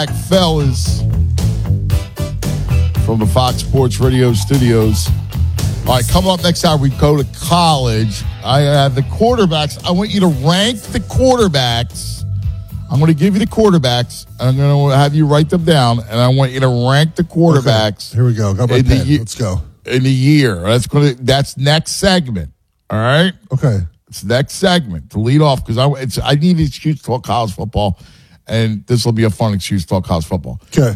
back, fellas, from the Fox Sports Radio studios. All right, coming up next hour, we go to college. I have the quarterbacks. I want you to rank the quarterbacks. I'm going to give you the quarterbacks. I'm going to have you write them down, and I want you to rank the quarterbacks. Okay, here we go. Got my pen. Let's go. In the year. That's next segment. All right? Okay. It's next segment to lead off because I need an excuse to talk college football, and this will be a fun excuse to talk college football. Okay.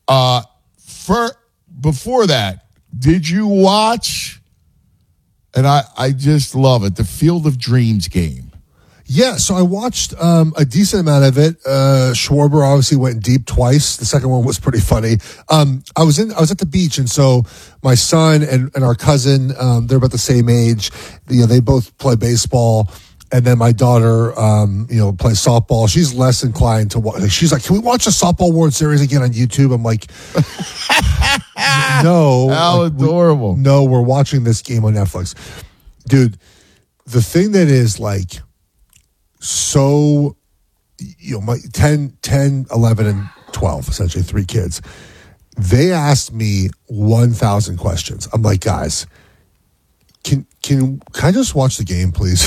Before that, did you watch, and I just love it, the Field of Dreams game? Yeah, so I watched a decent amount of it. Schwarber obviously went deep twice. The second one was pretty funny. I was at the beach, and so my son and our cousin, they're about the same age. They both play baseball, and then my daughter, plays softball. She's less inclined to watch. She's like, "Can we watch the softball World Series again on YouTube?" I'm like, "No." How adorable! No, we're watching this game on Netflix, dude. The thing that is like. So, my 10, 11, and 12, essentially 3 kids, they asked me 1,000 questions. I'm like, guys, can I just watch the game, please?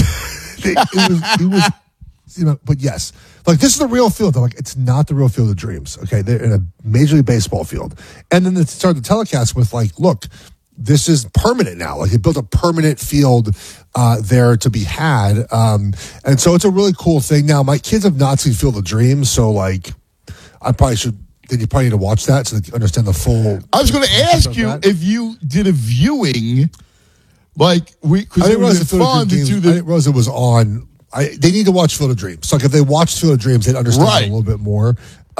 it was, but yes, like this is the real field. I'm like, it's not the real Field of Dreams. Okay. They're in a Major League Baseball field. And then they started the telecast with like, look, this is permanent now. Like they built a permanent field there to be had. And so it's a really cool thing. Now, my kids have not seen Field of Dreams, so like I probably should. Then you probably need to watch that so that you understand the full. I was going to ask you if you did a viewing, because it was fun to do the. I didn't realize it was on. They need to watch Field of Dreams. So like if they watch Field of Dreams, they'd understand it a little bit more.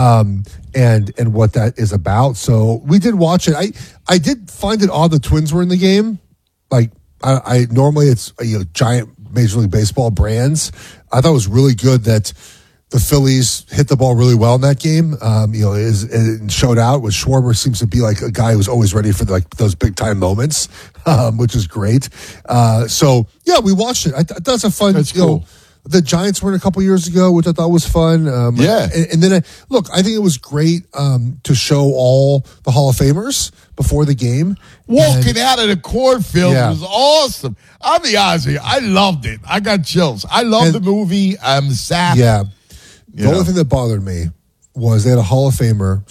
And what that is about. So we did watch it. I did find it odd the Twins were in the game. Like I normally it's giant Major League Baseball brands. I thought it was really good that the Phillies hit the ball really well in that game. It showed out. With Schwarber seems to be like a guy who's always ready for those big time moments, which is great. So yeah, we watched it. That's a fun. That's cool. The Giants were in a couple years ago, which I thought was fun. Yeah. And then, I think it was great to show all the Hall of Famers before the game. Walking out of the cornfield was awesome. I'll be honest with you. I loved it. I got chills. I love the movie. I'm sad. Yeah. The only thing that bothered me was they had a Hall of Famer,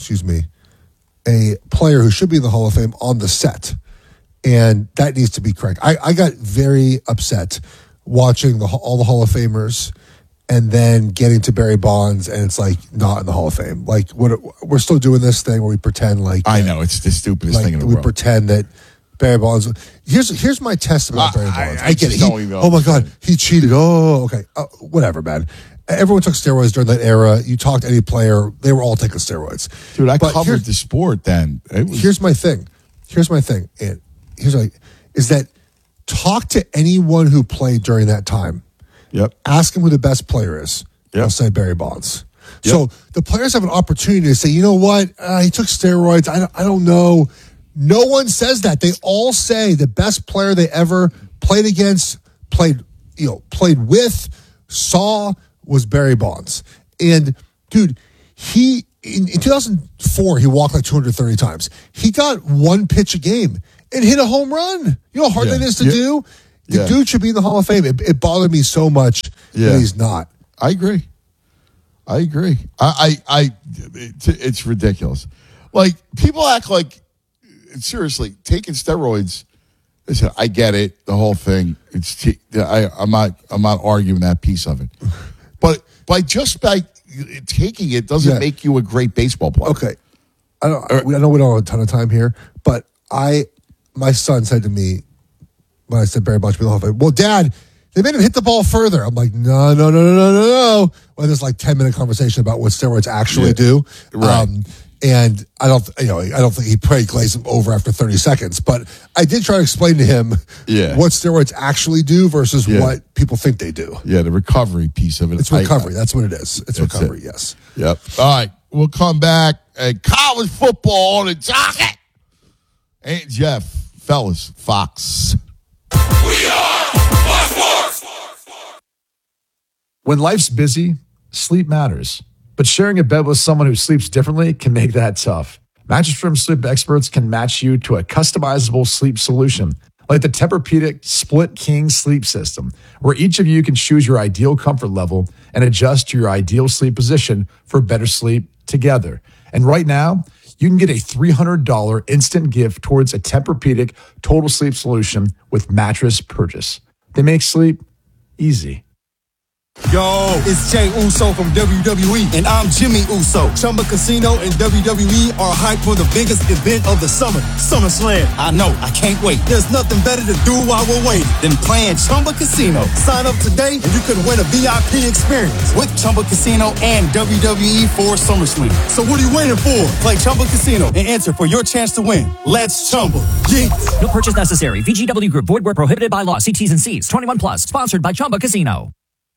a player who should be in the Hall of Fame on the set. And that needs to be correct. I got very upset watching all the Hall of Famers and then getting to Barry Bonds and it's like not in the Hall of Fame. Like we're still doing this thing where we pretend like I know it's the stupidest thing in the world. We pretend that Barry Bonds. Here's my test about Barry Bonds. I get it. Oh my God, he cheated. Oh, okay, whatever, man. Everyone took steroids during that era. You talked to any player, they were all taking steroids. Dude, I covered the sport then. Here's my thing. And is that. Talk to anyone who played during that time. Yep. Ask them who the best player is. Yep. They'll say Barry Bonds. Yep. So the players have an opportunity to say, you know what? He took steroids. I don't know. No one says that. They all say the best player they ever played against, played with, saw was Barry Bonds. And dude, in 2004, he walked like 230 times. He got one pitch a game and hit a home run. You know how hard that is to do? The dude should be in the Hall of Fame. It bothered me so much that he's not. I agree. It's ridiculous. Like, people act like, seriously, taking steroids, listen, I get it, the whole thing. I'm not arguing that piece of it. But by taking it doesn't make you a great baseball player. Okay. I know we don't have a ton of time here, but my son said to me when I said Barry Bonds should be in the Hall of Fame, well, Dad, they made him hit the ball further. I'm like, no. Well, there's like 10-minute conversation about what steroids actually do. Right. And I don't think he probably glazed him over after 30 seconds, but I did try to explain to him what steroids actually do versus what people think they do. Yeah, the recovery piece of it. It's recovery. That's what it is. It's recovery, yes. Yep. All right. We'll come back. College football on the docket. Ain't Jeff, fellas, Fox. We are Fox Sports. When life's busy, sleep matters. but sharing a bed with someone who sleeps differently can make that tough. Mattress Firm sleep experts can match you to a customizable sleep solution, like the Tempur-Pedic Split King Sleep System, where each of you can choose your ideal comfort level and adjust to your ideal sleep position for better sleep together. And right now, you can get a $300 instant gift towards a Tempur-Pedic Total Sleep Solution with mattress purchase. They make sleep easy. Yo, it's Jay Uso from WWE, and I'm Jimmy Uso. Chumba Casino and WWE are hyped for the biggest event of the summer, SummerSlam. I know, I can't wait. There's nothing better to do while we're waiting than playing Chumba Casino. Sign up today and you could win a VIP experience with Chumba Casino and WWE for SummerSlam. So what are you waiting for? Play Chumba Casino and enter for your chance to win. Let's Chumba. Yeah. No purchase necessary. VGW Group. Void where prohibited by law. See T's and C's. 21 plus. Sponsored by Chumba Casino.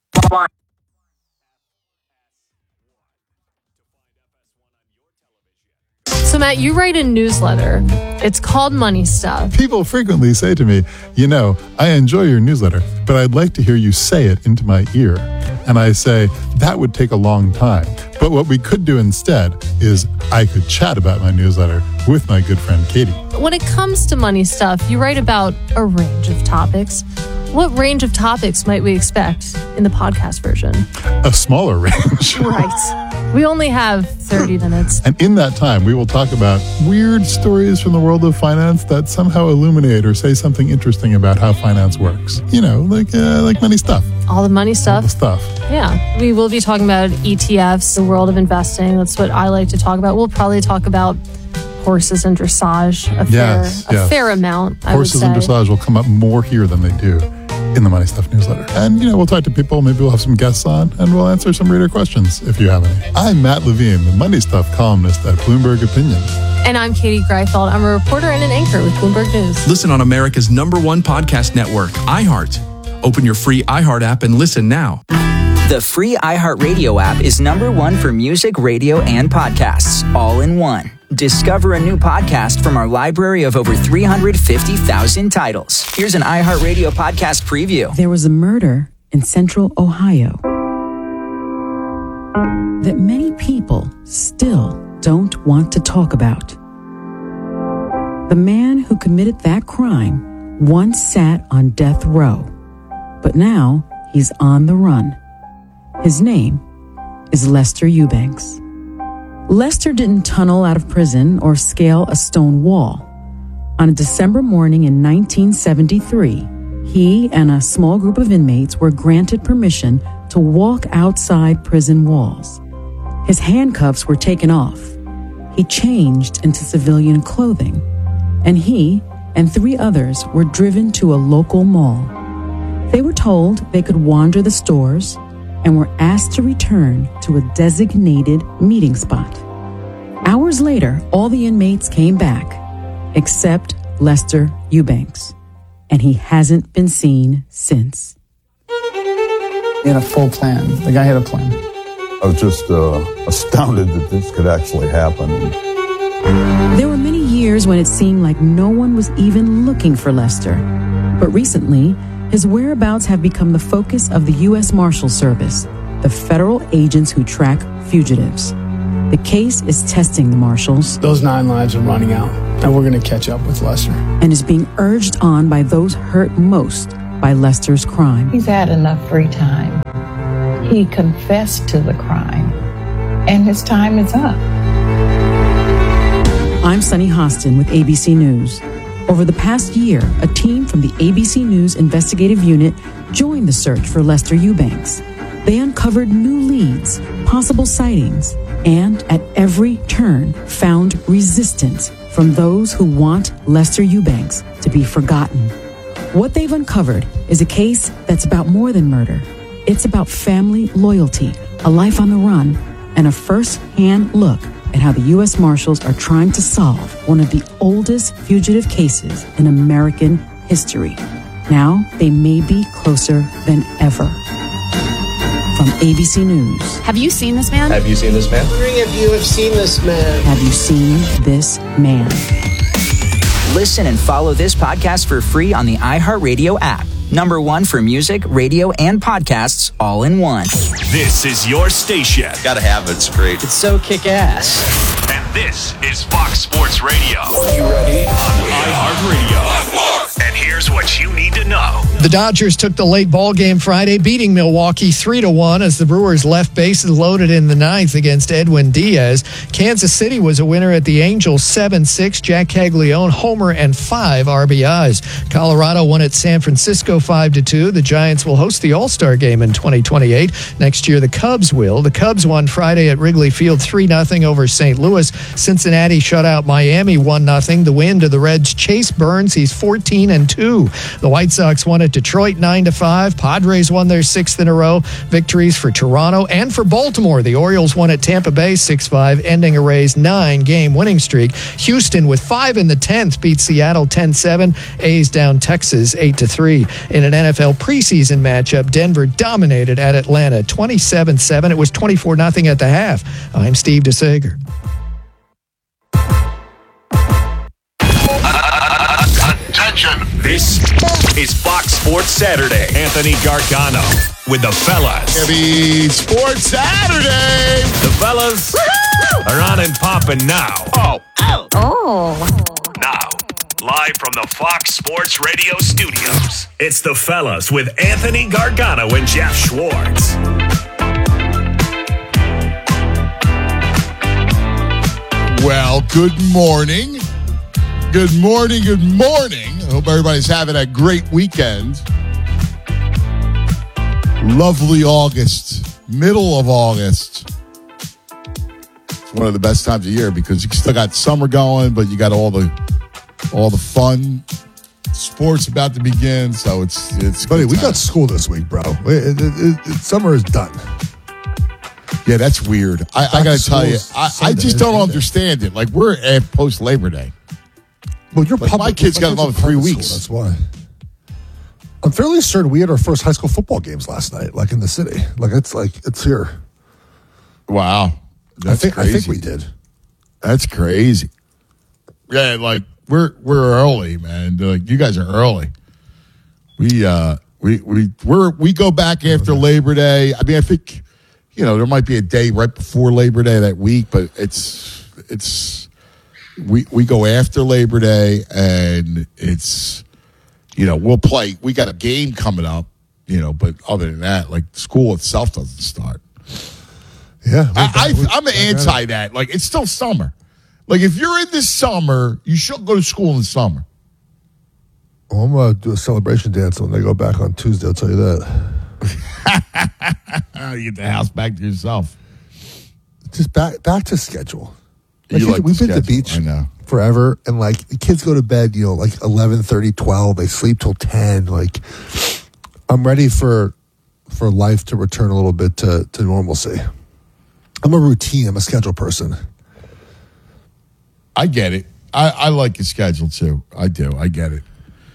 So, Matt, you write a newsletter. It's called Money Stuff. People frequently say to me, I enjoy your newsletter, but I'd like to hear you say it into my ear. And I say, that would take a long time. But what we could do instead is I could chat about my newsletter with my good friend Katie. When it comes to money stuff, you write about a range of topics. What range of topics might we expect in the podcast version? A smaller range. Right. We only have 30 minutes. And in that time, we will talk about weird stories from the world of finance that somehow illuminate or say something interesting about how finance works. Like money stuff. All the money stuff. All the stuff. Yeah. We will be talking about ETFs, the world of investing. That's what I like to talk about. We'll probably talk about horses and dressage a fair amount, I would say. Horses and dressage will come up more here than they do in the Money Stuff newsletter. And, we'll talk to people. Maybe we'll have some guests on, and we'll answer some reader questions if you have any. I'm Matt Levine, the Money Stuff columnist at Bloomberg Opinion. And I'm Katie Greifeld. I'm a reporter and an anchor with Bloomberg News. Listen on America's #1 podcast network, iHeart. Open your free iHeart app and listen now. The free iHeartRadio app is #1 for music, radio, and podcasts, all in one. Discover a new podcast from our library of over 350,000 titles. Here's an iHeartRadio podcast preview. There was a murder in central Ohio that many people still don't want to talk about. The man who committed that crime once sat on death row, but now he's on the run. His name is Lester Eubanks. Lester didn't tunnel out of prison or scale a stone wall. On a December morning in 1973, he and a small group of inmates were granted permission to walk outside prison walls. His handcuffs were taken off. He changed into civilian clothing, and he and 3 others were driven to a local mall. They were told they could wander the stores and were asked to return to a designated meeting spot. Hours later, all the inmates came back, except Lester Eubanks, and he hasn't been seen since. He had a full plan. The guy had a plan. I was just astounded that this could actually happen. There were many years when it seemed like no one was even looking for Lester. But recently, his whereabouts have become the focus of the U.S. Marshal Service, the federal agents who track fugitives. The case is testing the marshals. Those 9 lives are running out, and we're going to catch up with Lester. And is being urged on by those hurt most by Lester's crime. He's had enough free time. He confessed to the crime, and his time is up. I'm Sunny Hostin with ABC News. Over the past year, a team from the ABC News investigative unit joined the search for Lester Eubanks. They uncovered new leads, possible sightings, and at every turn found resistance from those who want Lester Eubanks to be forgotten. What they've uncovered is a case that's about more than murder. It's about family loyalty, a life on the run, and a first-hand look at how the U.S. Marshals are trying to solve one of the oldest fugitive cases in American history. Now, they may be closer than ever. From ABC News. Have you seen this man? Have you seen this man? Three of you have seen this man. Have you seen this man? Listen and follow this podcast for free on the iHeartRadio app, #1 for music, radio, and podcasts all in one. This is your station. Gotta have it. It's great. It's so kick-ass. And this is Fox Sports Radio. You ready? On iHeartRadio. And here's what you need to know. The Dodgers took the late ball game Friday, beating Milwaukee 3-1 as the Brewers left bases loaded in the ninth against Edwin Diaz. Kansas City was a winner at the Angels 7-6. Jack Caglione, homer, and 5 RBIs. Colorado won at San Francisco 5-2. The Giants will host the All-Star Game in 2028. Next year, the Cubs will. The Cubs won Friday at Wrigley Field 3-0 over St. Louis. Cincinnati shut out Miami 1-0. The win to the Reds. Chase Burns, he's 14-2. The White Sox won at Detroit 9-5. Padres won their 6th in a row. Victories for Toronto and for Baltimore. The Orioles won at Tampa Bay 6-5, ending a Rays 9-game winning streak. Houston with 5 in the 10th beat Seattle 10-7. A's down Texas 8-3. In an NFL preseason matchup, Denver dominated at Atlanta 27-7. It was 24-0 at the half. I'm Steve DeSager. Attention. This is Fox Sports Saturday. Anthony Gargano with the fellas. Heavy Sports Saturday. The fellas are on and popping now. Now, live from the Fox Sports Radio studios, it's the fellas with Anthony Gargano and Jeff Schwartz. Well, good morning. Good morning. Good morning. I hope everybody's having a great weekend. Lovely August, middle of August. It's one of the best times of year because you still got summer going, but you got all the fun. Sports about to begin, so it's. Buddy, we got school this week, bro. Summer is done. Yeah, that's weird. I got to tell you, I just don't understand it. Like, we're at post-Labor Day. Well, my kids got another 3 weeks. That's why. I'm fairly certain we had our first high school football games last night, like in the city. It's here. Wow. I think we did. That's crazy. Yeah, like we're early, man. Like, you guys are early. We go back after Labor Day. I mean, I think, there might be a day right before Labor Day that week, but we go after Labor Day, and it's, we'll play. We got a game coming up, but other than that, like, school itself doesn't start. Yeah. I'm anti that. Like, it's still summer. Like, if you're in the summer, you shouldn't go to school in the summer. Well, I'm going to do a celebration dance when they go back on Tuesday, I'll tell you that. You get the house back to yourself. Just back to schedule. We've been to the beach forever, and like the kids go to bed, like 11:30, 12. They sleep till 10. Like, I'm ready for life to return a little bit to normalcy. I'm a routine. I'm a schedule person. I get it. I like your schedule too. I do. I get it.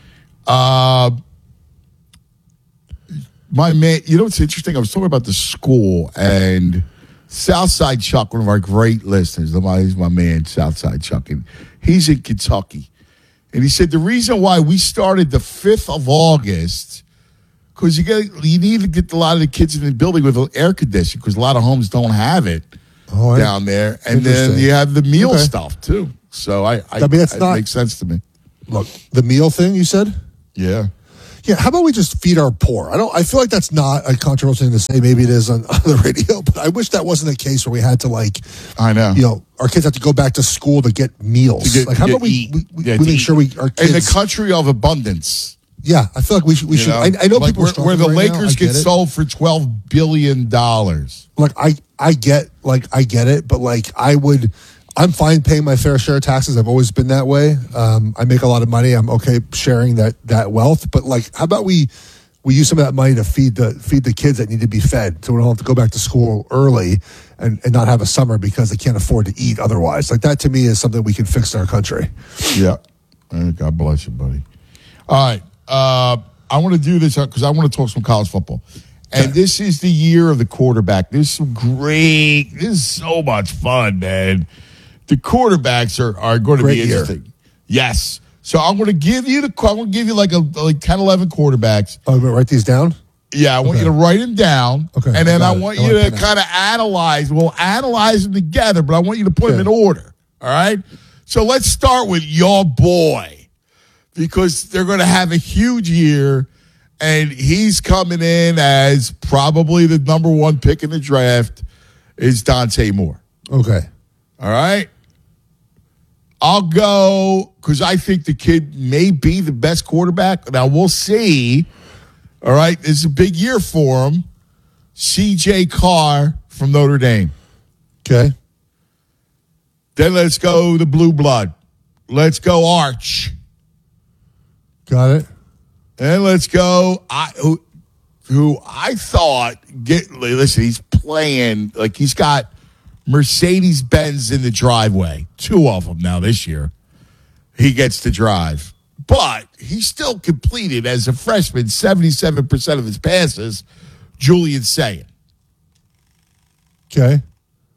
My man, what's interesting? I was talking about the school, and Southside Chuck, one of our great listeners, he's my man, Southside Chuck, and he's in Kentucky. And he said the reason why we started the 5th of August, because you need to get a lot of the kids in the building with air conditioning, because a lot of homes don't have it down there. And then you have the meal stuff, too. So it makes sense to me. Look, the meal thing you said? Yeah. Yeah, how about we just feed our poor? I feel like that's not a controversial thing to say. Maybe it is on the radio, but I wish that wasn't the case where we had to I know. Our kids have to go back to school to get meals. How about we make sure our kids... In the country of abundance. Yeah, I feel like we should. I know like people are where the right Lakers get sold for $12 billion. Like, I get it, but I'm fine paying my fair share of taxes. I've always been that way. I make a lot of money. I'm okay sharing that wealth. But how about we use some of that money to feed the kids that need to be fed, so we don't have to go back to school early and not have a summer because they can't afford to eat otherwise. Like, that to me is something we can fix in our country. Yeah. God bless you, buddy. All right. I want to do this because I want to talk some college football. And this is the year of the quarterback. This is so much fun, man. The quarterbacks are going to be interesting. Yes. So I'm going to give you like 10, 11 quarterbacks. Oh, I'm going to write these down? Yeah, I want you to write them down. Okay. And then I want you to kind of analyze. We'll analyze them together, but I want you to put them in order. All right? So let's start with your boy, because they're going to have a huge year, and he's coming in as probably the number one pick in the draft is Dante Moore. Okay. All right? I'll go because I think the kid may be the best quarterback. Now, we'll see. All right? It's a big year for him. C.J. Carr from Notre Dame. Okay. Then let's go the blue blood. Let's go Arch. Got it. And let's go who I thought listen, he's playing like he's got Mercedes-Benz in the driveway. 2 of them now this year. He gets to drive. But he still completed as a freshman 77% of his passes. Julian Sayin. Okay.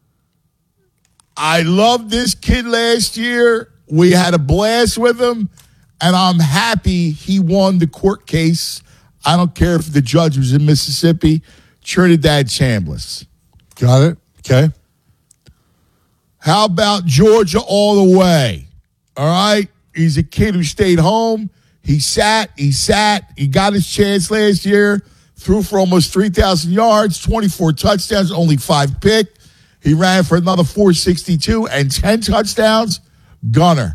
I loved this kid last year. We had a blast with him, and I'm happy he won the court case. I don't care if the judge was in Mississippi. Trinidad Chambliss. Got it. Okay. How about Georgia all the way? All right? He's a kid who stayed home. He sat. He got his chance last year. Threw for almost 3,000 yards, 24 touchdowns, only 5 picked. He ran for another 462 and 10 touchdowns. Gunner.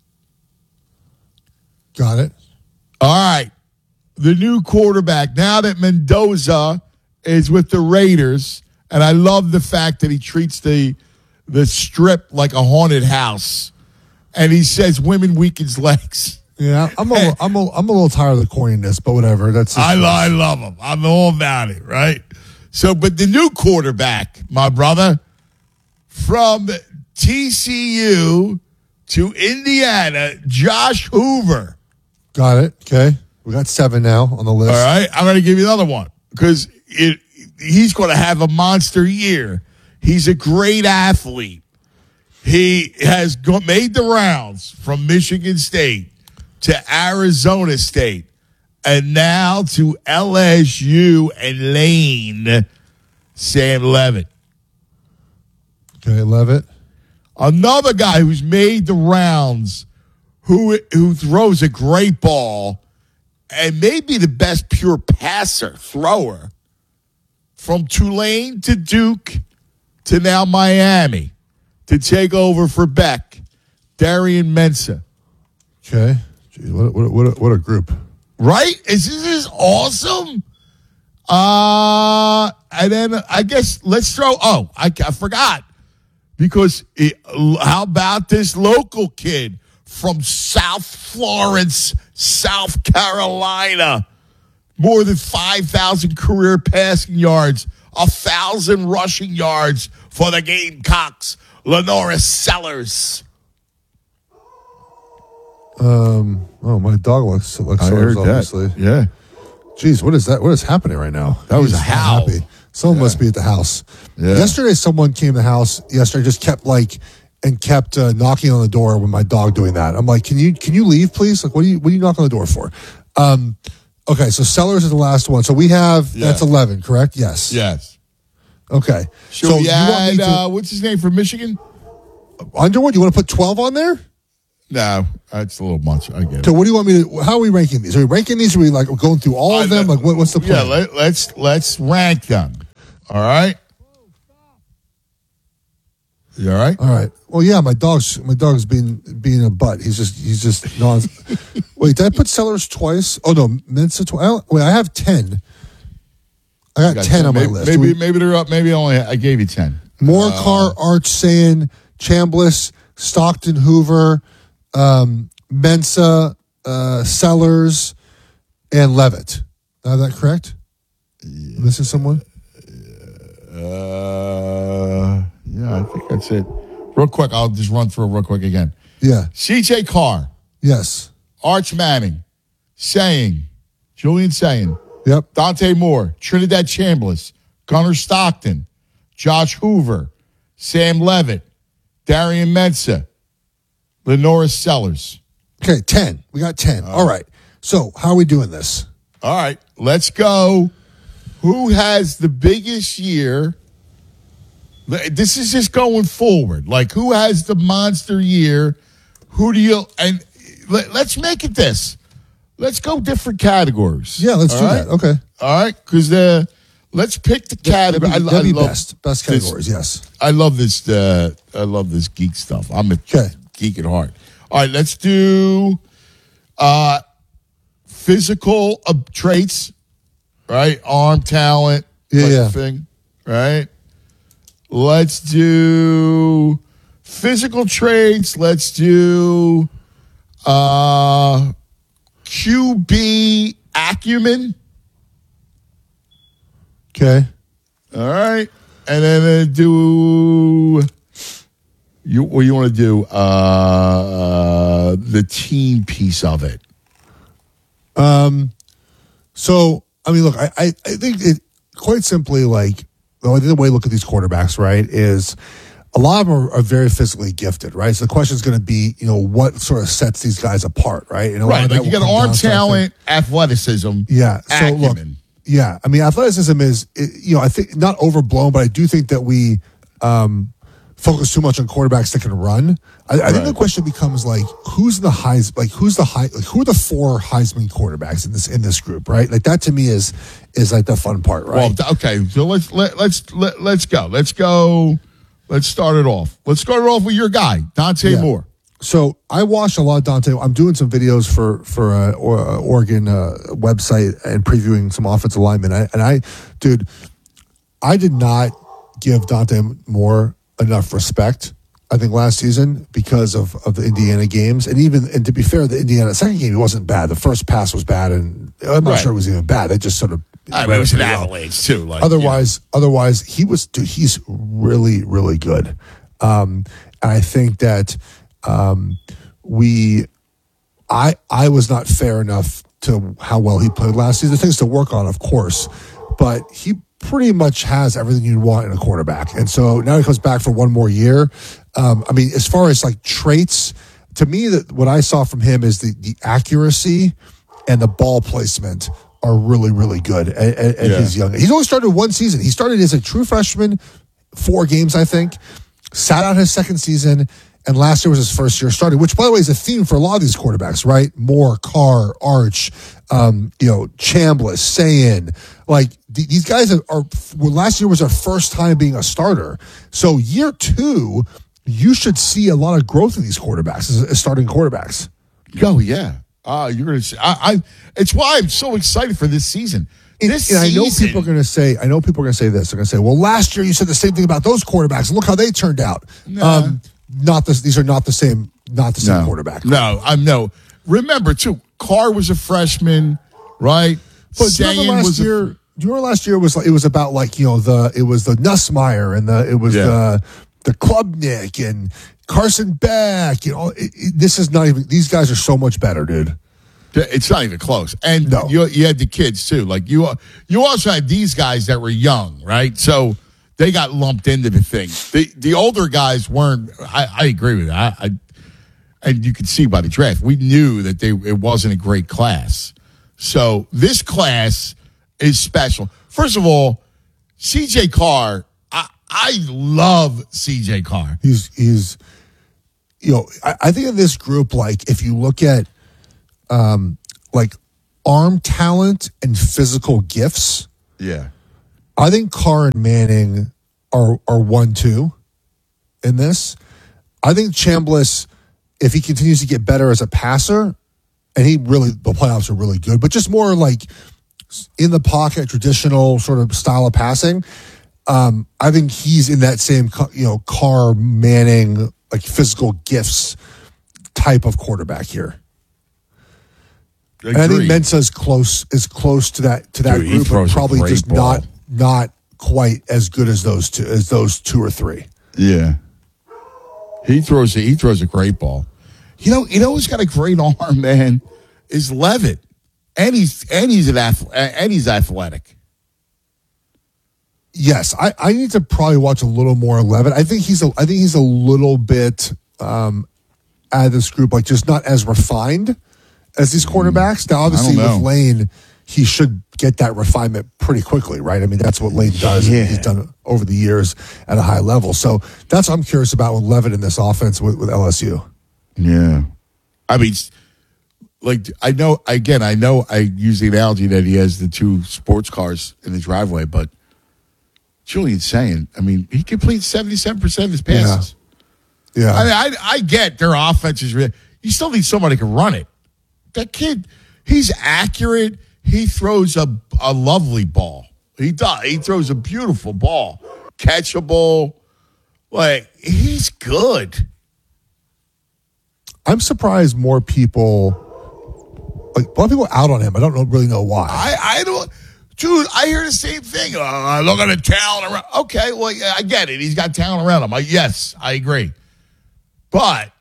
Got it. All right. The new quarterback, now that Mendoza is with the Raiders, and I love the fact that he treats the strip like a haunted house, and he says women weakens legs. Yeah, I'm a little tired of the corniness, but whatever. I love him. I'm all about it, right? So, but the new quarterback, my brother, from TCU to Indiana, Josh Hoover. Got it. Okay. We got 7 now on the list. All right. I'm going to give you another one because he's going to have a monster year. He's a great athlete. He has made the rounds from Michigan State to Arizona State and now to LSU and Lane. Sam Levitt. Okay, Levitt. Another guy who's made the rounds, who throws a great ball and may be the best pure passer, thrower, from Tulane to Duke to now Miami to take over for Beck, Darian Mensah. Okay. Jeez, what a group. Right? Is this awesome? And then I guess let's throw, I forgot. Because how about this local kid from South Florence, South Carolina? More than 5,000 career passing yards, 1,000 rushing yards for the Gamecocks. Lenoris Sellers. My dog looks Sellers, obviously. Yeah. Jeez, what is that? What is happening right now? That was a howl. Happy. Someone must be at the house. Yeah. Yesterday, someone came to the house. Yesterday, just kept knocking on the door with my dog doing that. I'm like, can you leave, please? Like, what are you knocking on the door for? Okay, so Sellers is the last one. So we have that's 11, correct? Yes. Yes. Okay. So you add, what's his name from Michigan? Underwood. You want to put 12 on there? No, that's a little much. I get it. So what do you want me to? How are we ranking these? Are we ranking these? Or are we like going through all of them? Like what's the plan? Yeah, let's rank them. All right. You all right? All right. Well, yeah, my dog's being a butt. He's just non. Wait, did I put Sellers twice? Oh no, Mensah twice. Wait, I have 10. I got 10 on my list. Maybe they're up. Maybe I gave you 10. Moore, Carr, Arch, Sayin, Chambliss, Stockton, Hoover, Mensah, Sellers, and Levitt. Is that correct? Yeah. Missing someone? Yeah, I think that's it. Real quick, I'll just run through it real quick again. Yeah. C.J. Carr. Yes. Arch Manning. Julian Sayin. Yep. Dante Moore. Trinidad Chambliss. Gunnar Stockton. Josh Hoover. Sam Levitt. Darian Mensah. Lenoris Sellers. Okay, 10. We got 10. All right. So how are we doing this? All right, let's go. Who has the biggest year? This is just going forward. Like, who has the monster year? Who do you... And let's make it this. Let's go different categories. Yeah, let's do that. Okay. All right, because let's pick the category. That'd be best categories, yes. I love this. I love this geek stuff. I'm a geek at heart. All right, let's do physical traits, right? Arm talent, thing, right? Let's do physical traits. Let's do QB acumen. Okay. All right. And then do you want to do the team piece of it. So I mean, look, I think it quite simply, like, the way to look at these quarterbacks, right, is a lot of them are very physically gifted, right? So the question is going to be, what sort of sets these guys apart, right? And right, like you got arm talent, athleticism, acumen. I mean, athleticism is, I think not overblown, but I do think that we focus too much on quarterbacks that can run. I think the question becomes, like, who are the 4 Heisman quarterbacks in this group, right? Like, that to me is like the fun part, right? Well, okay, so let's go. Let's start it off. Let's start it off with your guy, Dante Moore. So I watched a lot of Dante. I'm doing some videos for Oregon website and previewing some offensive linemen. I did not give Dante Moore enough respect, I think, last season because of the Indiana games. And to be fair, the Indiana second game, it wasn't bad. The first pass was bad, and I'm not sure it was even bad. They just sort of... it was an avalanche, too. Like, otherwise, he's really, really good. And I think that I was not fair enough to how well he played last season. Things to work on, of course, but he pretty much has everything you'd want in a quarterback. And so now he comes back for one more year. I mean, as far as like traits, to me, what I saw from him is the accuracy and the ball placement are really, really good at his young. He's only started one season. He started as a true freshman, 4 games, I think, sat out his second season, and last year was his first year starting, which, by the way, is a theme for a lot of these quarterbacks, right? Moore, Carr, Arch, Chambliss, Sayin. Like, these guys last year was their first time being a starter. So year 2, you should see a lot of growth in these quarterbacks as starting quarterbacks. Oh, yeah. You're going to see. It's why I'm so excited for this season. I know people are going to say this. They're going to say, well, last year you said the same thing about those quarterbacks. Look how they turned out. Nah. These are not the same quarterback. No. Remember, too, Carr was a freshman, right? But do you remember last year was like, it was about, like, it was the Nussmeier and the Klubnik and Carson Beck. This is not even. These guys are so much better, dude. It's not even close. And you had the kids too. Like you also had these guys that were young, right? So they got lumped into the thing. The older guys weren't. I agree with that. And you can see by the draft, we knew that it wasn't a great class. So this class is special. First of all, C.J. Carr. I love C.J. Carr. He's I think in this group, like, if you look at like arm talent and physical gifts, I think Carr and Manning are 1-2 in this. I think Chambliss, if he continues to get better as a passer, and the playoffs are really good, but just more like in the pocket, traditional sort of style of passing. I think he's in that same, Carr, Manning, like physical gifts type of quarterback here. And I think Mensa is close to that group, but probably just not quite as good as those 2 or 3. Yeah, he throws a great ball. Who's got a great arm, man, is Levitt, and he's athletic. Yes, I need to probably watch a little more Levitt. I think he's a little bit out of this group, like just not as refined as these quarterbacks. Now, obviously, with Lane, he should get that refinement pretty quickly, right? I mean, that's what Lane does. Yeah. He's done it over the years at a high level. So that's what I'm curious about with Levitt in this offense with LSU. Yeah. I mean, like, I know I use the analogy that he has the 2 sports cars in the driveway, but Julian's saying, I mean, he completes 77% of his passes. Yeah. I mean, I get their offense is real. You still need somebody who can run it. That kid, he's accurate. He throws a lovely ball. He does. He throws a beautiful ball. Catchable. Like, he's good. I'm surprised more people, like, a lot of people are out on him. I don't really know why. I don't. Dude, I hear the same thing. Look at the talent around. Okay, well, yeah, I get it. He's got talent around him. Yes, I agree. But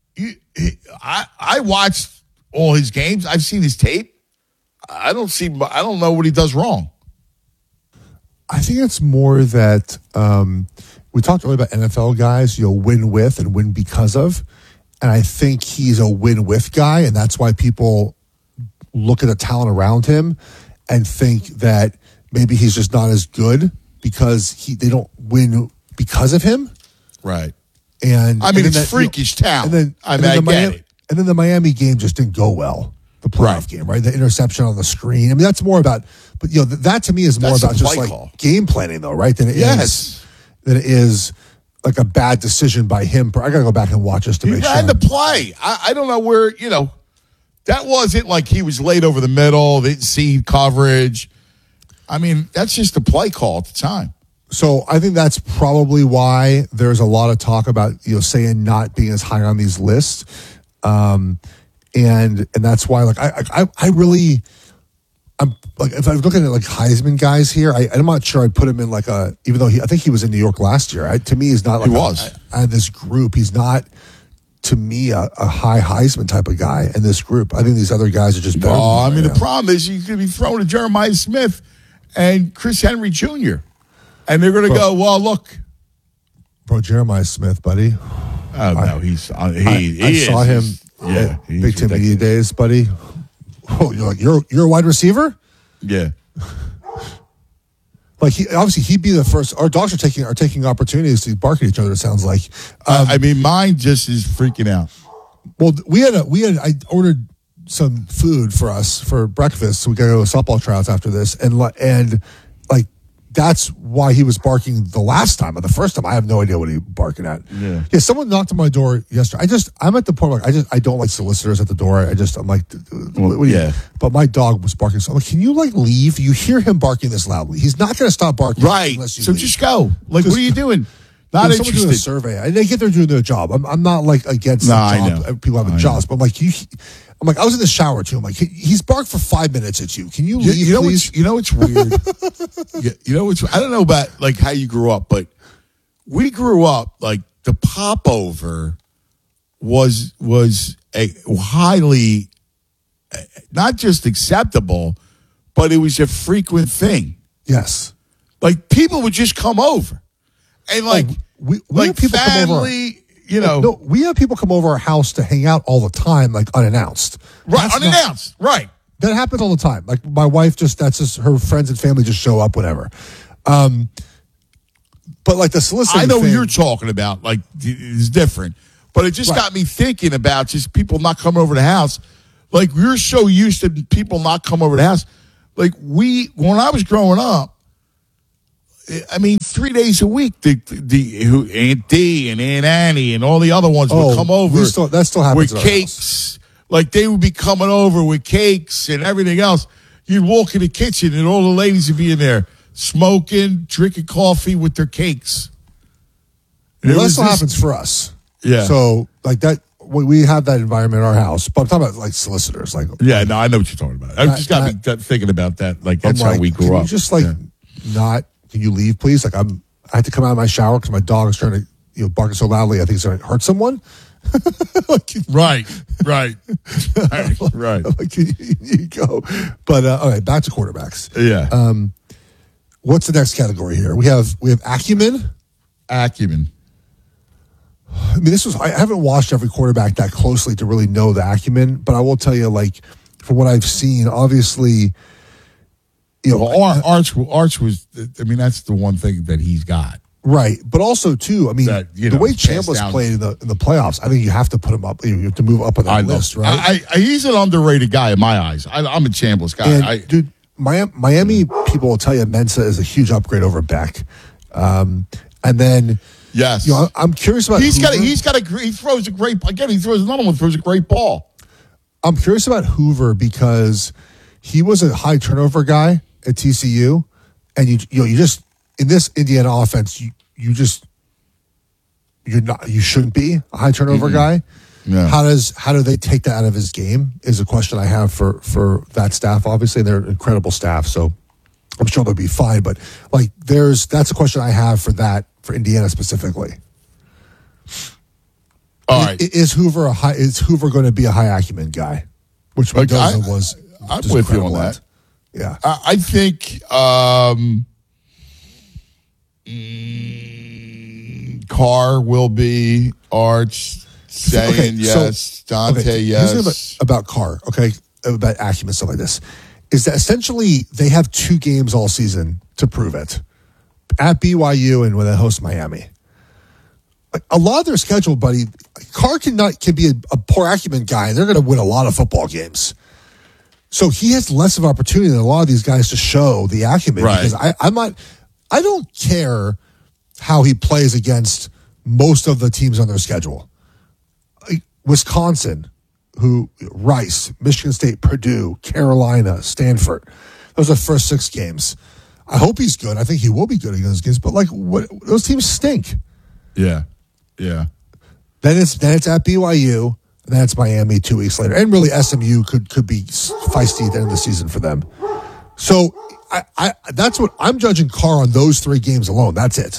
I watched all his games. I've seen his tape. I don't know what he does wrong. I think it's more that we talked earlier about NFL guys, win with and win because of. And I think he's a win with guy, and that's why people look at the talent around him and think that maybe he's just not as good because they don't win because of him. Right. And I mean, it's freakish talent. I get it. And then the Miami game just didn't go well. The playoff game, right? The interception on the screen. I mean, that's more about, but that to me is more about just like game planning, though, right? Than it is like a bad decision by him. I got to go back and watch this to make sure. He ran the play. I don't know where, that wasn't like he was laid over the middle, didn't see coverage. I mean, that's just the play call at the time. So I think that's probably why there's a lot of talk about, saying not being as high on these lists. And that's why, like, I'm like, if I'm looking at like Heisman guys here, I'm not sure I'd put him in like even though I think he was in New York last year. To me, he's not like out of this group. He's not, to me, a high Heisman type of guy in this group. I think these other guys are just better. Oh, I mean, the problem is he's going to be thrown to Jeremiah Smith and Chris Henry Jr. And they're going to go, well, look. Bro, Jeremiah Smith, buddy. Oh, no, I saw him at Big Ten Media Days, buddy. Oh, you're a wide receiver? Yeah. Like, he'd be the first. Our dogs are taking opportunities to bark at each other, it sounds like. I mean, mine just is freaking out. Well, I ordered some food for us for breakfast, so we got to go to softball tryouts after this, and like that's why he was barking the last time. But the first time, I have no idea what he was barking at. Yeah. Someone knocked on my door yesterday. I'm at the point where I don't like solicitors at the door. I'm like, But my dog was barking. So I'm like, can you like leave? You hear him barking this loudly. He's not going to stop barking. Right. Unless you so leave. Just go. Like, what are you doing? Not interested. Someone doing a survey. They get there doing their job. I'm not like against people having jobs, but I'm like I was in the shower too. I'm like, he's barked for 5 minutes at you. Can you leave, please? You know what's weird? I don't know about like how you grew up, but we grew up like the popover was a highly not just acceptable, but it was a frequent thing. Yes, like people would just come over, and like we like have people family. Come over. No, we have people come over our house to hang out all the time, like unannounced. Right, unannounced. Right. That happens all the time. Like my wife that's just her friends and family just show up whenever. But like the solicitor, I know what you're talking about. Like it's different, but it just got me thinking about just people not coming over the house. Like we're so used to people not come over the house. Like when I was growing up. I mean, 3 days a week, Aunt D and Aunt Annie and all the other ones would come over. That still happens with cakes. Like they would be coming over with cakes and everything else. You'd walk in the kitchen and all the ladies would be in there smoking, drinking coffee with their cakes. Well, that still happens for us. Yeah. So like that, we have that environment in our house. But I'm talking about like solicitors. Like I know what you're talking about. I just got me thinking about that. Like that's how we grew up. You just not. Can you leave, please? Like I had to come out of my shower because my dog is trying to barking so loudly. I think it's going to hurt someone. Right. Like, you go. But all right, back to quarterbacks. Yeah. What's the next category here? We have acumen. Acumen. I mean, I haven't watched every quarterback that closely to really know the acumen, but I will tell you, like, from what I've seen, obviously, Arch was, I mean, that's the one thing that he's got. Right. But also, too, I mean, the way Chambliss played in the playoffs, I think you have to put him up. You have to move up on that list, right? He's an underrated guy in my eyes. I'm a Chambliss guy. Dude, Miami people will tell you Mensa is a huge upgrade over Beck. And then, yes, I'm curious about he throws another one, throws a great ball. I'm curious about Hoover because he was a high turnover guy at TCU, and you just in this Indiana offense, you shouldn't be a high turnover guy. Yeah. How do they take that out of his game is a question I have for that staff. Obviously, they're an incredible staff, so I'm sure they'll be fine. But like, that's a question I have for Indiana specifically. All right, is Hoover going to be a high acumen guy? Which Mendoza was. I'm with you on that. Yeah, I think Carr will be. Arch saying yes. Dante, yes. Here's the thing about Carr, okay, about acumen, stuff like this, is that essentially they have 2 games all season to prove it. At BYU and when they host Miami. Like, a lot of their schedule, buddy, Carr can be a poor acumen guy, and they're going to win a lot of football games. So he has less of an opportunity than a lot of these guys to show the acumen. Right. Because I don't care how he plays against most of the teams on their schedule. Wisconsin, Rice, Michigan State, Purdue, Carolina, Stanford. Those are the first 6 games. I hope he's good. I think he will be good against those games. But those teams stink. Yeah. Then it's at BYU. And then it's Miami 2 weeks later. And really, SMU could be feisty at the end of the season for them. So that's what I'm judging Carr on those 3 games alone. That's it.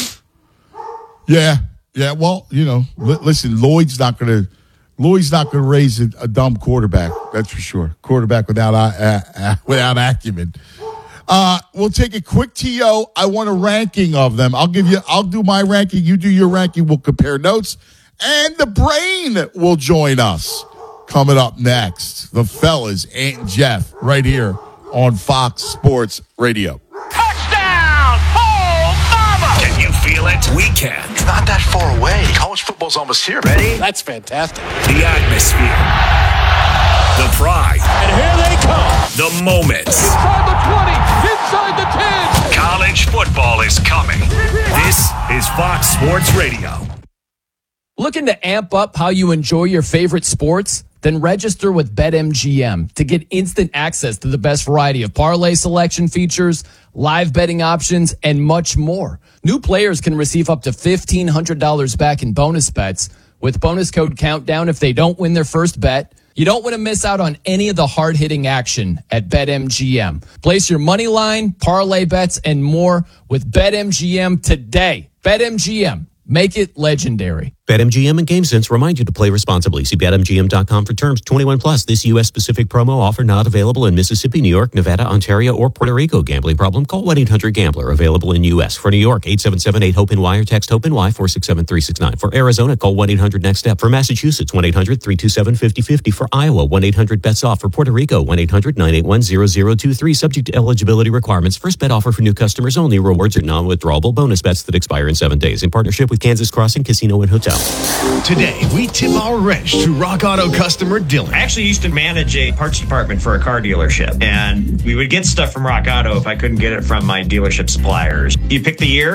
Yeah. Well, listen, Lloyd's not going to raise a dumb quarterback. That's for sure. Quarterback without acumen. We'll take a quick TO. I want a ranking of them. I'll do my ranking. You do your ranking. We'll compare notes. And the brain will join us. Coming up next, the fellas, Ant and Jeff, right here on Fox Sports Radio. Touchdown! Oh, mama! Can you feel it? We can. It's not that far away. College football's almost here. Ready? That's fantastic. The atmosphere. The pride. And here they come. The moments. Inside the 20. Inside the 10. College football is coming. This is Fox Sports Radio. Looking to amp up how you enjoy your favorite sports? Then register with BetMGM to get instant access to the best variety of parlay selection features, live betting options, and much more. New players can receive up to $1,500 back in bonus bets with bonus code COUNTDOWN if they don't win their first bet. You don't want to miss out on any of the hard-hitting action at BetMGM. Place your money line, parlay bets, and more with BetMGM today. BetMGM. Make it legendary. BetMGM and GameSense remind you to play responsibly. See BetMGM.com for terms. 21 plus. This U.S.-specific promo offer not available in Mississippi, New York, Nevada, Ontario, or Puerto Rico. Gambling problem? Call 1-800-GAMBLER. Available in U.S. For New York, 877-8-HOPE-NY or text HOPE-NY 467-369. For Arizona, call 1-800-NEXT-STEP. For Massachusetts, 1-800-327-5050. For Iowa, 1-800-BETS-OFF. For Puerto Rico, 1-800-981-0023. Subject to eligibility requirements. First bet offer for new customers only. Rewards are non-withdrawable bonus bets that expire in 7 days. In partnership with Kansas Crossing Casino and Hotel. Today, we tip our wrench to Rock Auto customer Dylan. I actually used to manage a parts department for a car dealership, and we would get stuff from Rock Auto if I couldn't get it from my dealership suppliers. You pick the year,